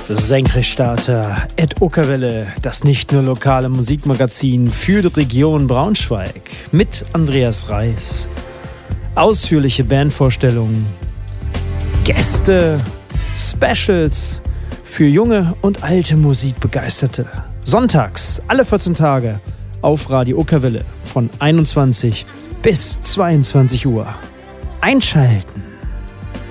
Senkrechtstarter @ Uckerwelle, das nicht nur lokale Musikmagazin für die Region Braunschweig mit Andreas Reis. Ausführliche Bandvorstellungen, Gäste, Specials für junge und alte Musikbegeisterte. Sonntags, alle 14 Tage auf Radio Uckerwelle von 21 bis 22 Uhr. Einschalten!